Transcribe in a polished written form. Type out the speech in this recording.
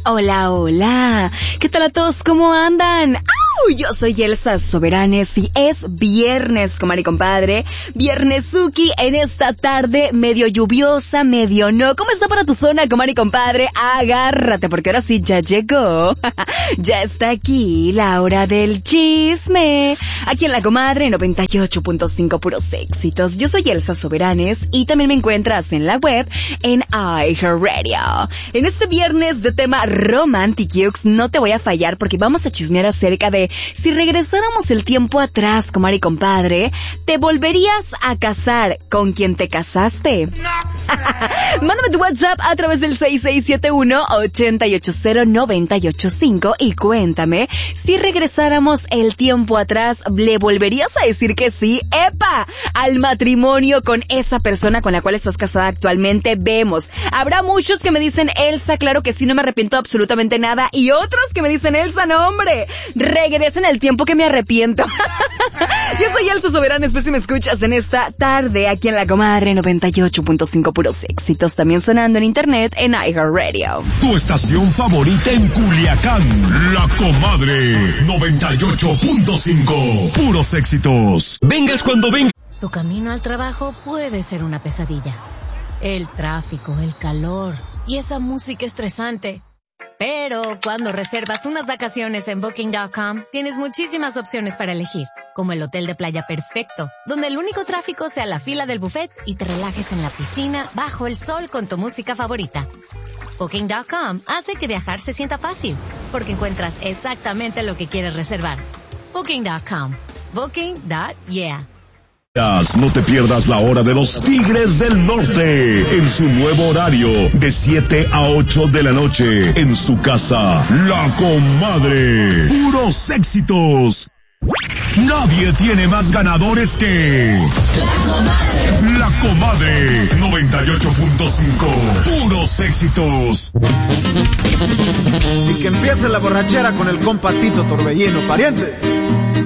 Hola, hola. ¿Qué tal a todos? ¿Cómo andan? ¡Au! Yo soy Elsa Soberanes y es viernes, comadre y compadre. Viernesuki en esta tarde medio lluviosa, medio no. ¿Cómo está para tu zona, comadre y compadre? Agárrate porque ahora sí ya llegó. Ya está aquí la hora del chisme. Aquí en la comadre 98.5 puros éxitos. Yo soy Elsa Soberanes y también me encuentras en la web en iHeartRadio. En este viernes de tema Romantic no te voy a fallar porque vamos a chismear acerca de si regresáramos el tiempo atrás, comadre y compadre, ¿te volverías a casar con quien te casaste? Mándame tu WhatsApp a través del 6671-880-985 y cuéntame, si regresáramos el tiempo atrás, ¿le volverías a decir que sí, epa, al matrimonio con esa persona con la cual estás casada actualmente? Vemos, habrá muchos que me dicen, Elsa, claro que sí, no me arrepiento absolutamente nada, y otros que me dicen, Elsa, no hombre, regresen el tiempo que me arrepiento. Yo soy Elsa Soberana, espero si me escuchas en esta tarde aquí en la comadre 98.5 puros éxitos, también sonando en internet en iHeartRadio. Tu estación favorita en Culiacán, la comadre 98.5 puros éxitos. Vengas cuando vengas. Tu camino al trabajo puede ser una pesadilla. El tráfico, el calor y esa música estresante. Pero cuando reservas unas vacaciones en Booking.com, tienes muchísimas opciones para elegir, como el hotel de playa perfecto, donde el único tráfico sea la fila del buffet y te relajes en la piscina bajo el sol con tu música favorita. Booking.com hace que viajar se sienta fácil, porque encuentras exactamente lo que quieres reservar. Booking.com. Booking.yeah. No te pierdas la hora de los Tigres del Norte en su nuevo horario de 7 a 8 de la noche en su casa, La Comadre. Puros éxitos. Nadie tiene más ganadores que La Comadre 98.5 puros éxitos. Y que empiece la borrachera con el compa Tito Torbellino, pariente.